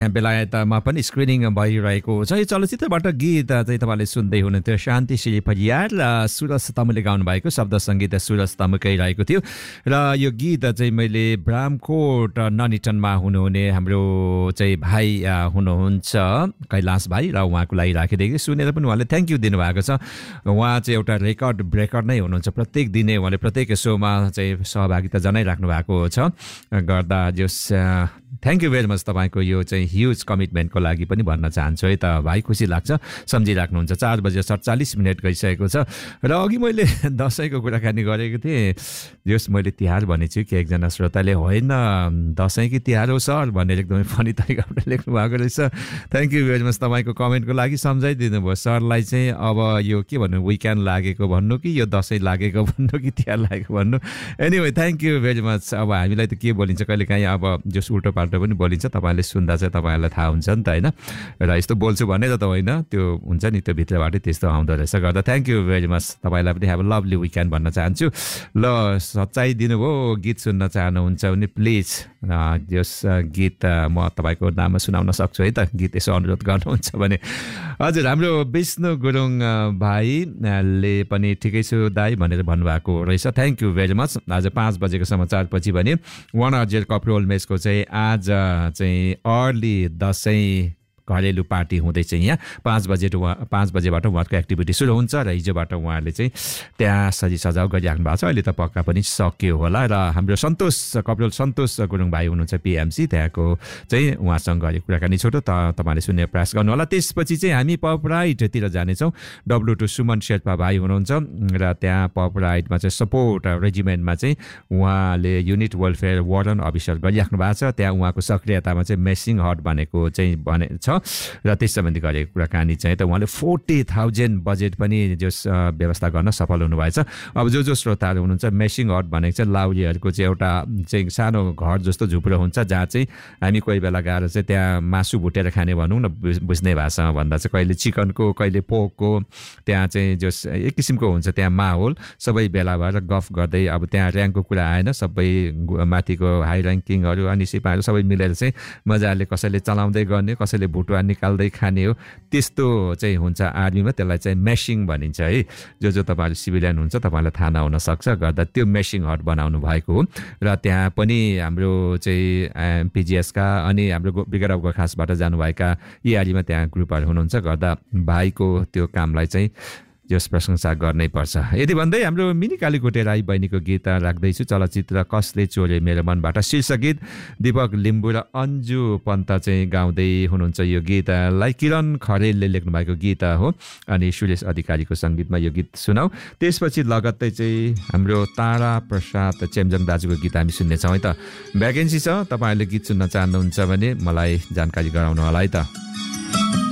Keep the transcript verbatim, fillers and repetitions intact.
बेलायतमा पनि स्क्रिनिङ भइरहेको छ। यो चलचित्रबाट गीत चाहिँ तपाईँले सुन्दै हुनुहुन्थ्यो शान्ति श्री परियार र सुरज तमुले गाउनु भएको शब्द सङ्गीत सुरज तमुकै रहेको थियो। र यो गीत चाहिँ मैले ब्रामकोट ननिटनमा हुनुहुने हाम्रो चाहिँ भाइ हुनुहुन्छ कैलाश भाइ र उहाँको लागि राखिदिएको सुनेर पनि उहाँले थ्याङ्क यू दिनुभएको छ। उहाँ चाहिँ एउटा रेकर्ड ब्रेकर नै हुनुहुन्छ, प्रत्येक दिनै उहाँले प्रत्येक सोमा चाहिँ सहभागिता जनाइराख्नु भएको छ गर्दा जस थ्याङ्क यू भेरी मच। तपाईँको यो चाहिँ ह्युज कमिटमेन्टको लागि पनि भन्न चाहन्छु है त भाइ, खुसी लाग्छ सम्झिराख्नुहुन्छ। चार बजे सडचालिस मिनट गइसकेको छ र अघि मैले दसैँको कुराकानी गरेको थिएँ, जस मैले तिहार भनेछु कि एकजना श्रोताले होइन दसैँ कि तिहार हो सर भनेर एकदमै फनी तरिकाबाट लेख्नु भएको रहेछ। थ्याङ्क यू भेरी मच तपाईँको कमेन्टको लागि, सम्झाइदिनु भयो। सरलाई चाहिँ अब यो के भन्नु विकेन्ड लागेको भन्नु कि यो दसैँ लागेको भन्नु कि तिहार लागेको भन्नु, anyway thank you very much. अब हामीलाई त के बोलिन्छ कहिले काहीँ अब जस उल्टो पाल्टो पनि बोलिन्छ, तपाईँले सुन्दा चाहिँ तपाईँहरूलाई थाहा हुन्छ नि त होइन। र यस्तो बोल्छु भने त होइन, त्यो हुन्छ नि त्यो भित्रबाटै त्यस्तो आउँदो रहेछ गर्दा थ्याङ्क यू भेरी मच। तपाईँलाई पनि हेभ अ लभली विकेन्ड भन्न चाहन्छु। ल सच्चाइ दिनुभयो, गीत सुन्न चाहनुहुन्छ भने प्लिज यस गीत म तपाईँको नाममा सुनाउन सक्छु है त, गीत यसो अनुरोध गर्नुहुन्छ भने। हजुर हाम्रो विष्णु गुरुङ भाइले पनि ठिकै छु दाई भनेर भन्नुभएको रहेछ, थ्याङ्क यू भेरी मच। आज पाँच बजेको समाचारपछि भने वान अर्जेर कपरोल मेचको चाहिँ आज चाहिँ अर्ली दसैँ घरेलु पार्टी हुँदैछ यहाँ पाँच बजे पाँच बजेबाट उहाँको एक्टिभिटी सुरु हुन्छ र हिजोबाट उहाँहरूले चाहिँ त्यहाँ सजी सजाउ गरिराख्नु भएको छ। अहिले त पक्का पनि सक्यो होला। र हाम्रो सन्तोष कपिल सन्तोष गुरुङ भाइ हुनुहुन्छ पिएमसी, त्यहाँको चाहिँ उहाँसँग गरेको कुराकानी छोटो त तपाईँले सुन्ने प्रयास गर्नु होला। त्यसपछि चाहिँ हामी पप राइडतिर जानेछौँ। डब्लु टू सुमन शेर्पा भाइ हुनुहुन्छ र त्यहाँ पप राइडमा चाहिँ सपोर्ट रेजिमेन्टमा चाहिँ उहाँले युनिट वेलफेयर वार्डन अफिसर गरिराख्नु भएको छ। त्यहाँ उहाँको सक्रियतामा चाहिँ मेसिङ हट भनेको चाहिँ भने छ र त्यस सम्बन्धी गरेको कुराकानी चाहिँ त उहाँले फोर्टी थाउजन्ड बजेट पनि जस व्यवस्था गर्न सफल हुनुभएछ। अब जो जो श्रोताहरू हुनुहुन्छ, मेसिङ हट भनेको चाहिँ लाउरीहरूको चाहिँ एउटा चाहिँ सानो घर जस्तो झुप्रो हुन्छ जहाँ चाहिँ हामी कोही बेला गएर चाहिँ त्यहाँ मासु भुटेर खाने भनौँ न बुझ्ने भाषामा भन्दा चाहिँ कहिले चिकनको कहिले पोकको त्यहाँ चाहिँ जस एक किसिमको हुन्छ त्यहाँ माहौल, सबै बेला भएर गफ गर्दै अब त्यहाँ ऱ्याङ्कको कुरा आएन, सबै माथिको हाई ऱ्याङ्किङहरू अनि सिपाहीहरू सबै मिलेर चाहिँ मजाले कसैले चलाउँदै गर्ने कसैले भुट निकाल्दै खाने हो, त्यस्तो चाहिँ हुन्छ आर्मीमा। त्यसलाई चाहिँ मेसिङ भनिन्छ है। जो जो तपाईँहरू सिभिलियन हुन्छ तपाईँलाई थाहा नहुन सक्छ गर्दा त्यो मेसिङ हट बनाउनु भएको हो। र त्यहाँ पनि हाम्रो चाहिँ पिजिएसका अनि हाम्रो ब्रिगेड अफ गोर्खासबाट जानुभएका इआरईमा त्यहाँ ग्रुपहरू हुनुहुन्छ गर्दा भाइको त्यो कामलाई चाहिँ जस प्रशंसा गर्नै पर्छ। यदि भन्दै हाम्रो मिनी कालीकोटे राई बहिनीको गीत राख्दैछु, चलचित्र कसले चोरे मेरो मनबाट शीर्षक गीत। दीपक लिम्बू र अन्जु पन्त चाहिँ गाउँदै हुनुहुन्छ यो गीतलाई। किरण खरेलले लेख्नु भएको गीत हो अनि सुरेश अधिकारीको सङ्गीतमा यो गीत सुनाऊ। त्यसपछि लगत्तै चाहिँ हाम्रो तारा प्रसाद चेम्जङ दाजुको गीत हामी सुन्नेछौँ है त। भ्याकेन्सी छ, तपाईँहरूले गीत सुन्न चाहनुहुन्छ भने मलाई जानकारी गराउनु होला है त।